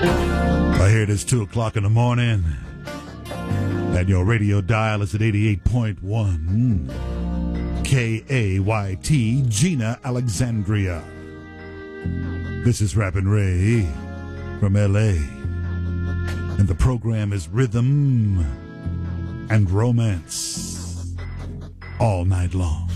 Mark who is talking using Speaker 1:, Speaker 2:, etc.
Speaker 1: I hear it is 2 o'clock in the morning, and your radio dial is at 88.1 KAYT, Gina Alexandria. This is Rappin' Ray from LA, and the program is Rhythm and Romance all night long.